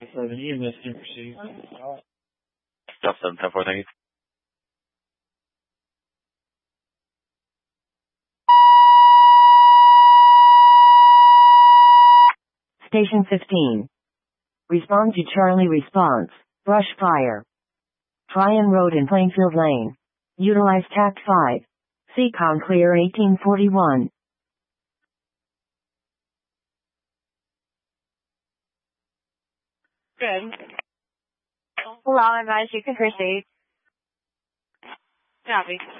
7 EMS can proceed. Delta 710-4, thank you. Station 15. Respond to Charlie response. Brush fire. Tryon Road in Plainfield Lane. Utilize TAC 5. Seacon clear 1841. Good. Allow advice, you can proceed. Copy.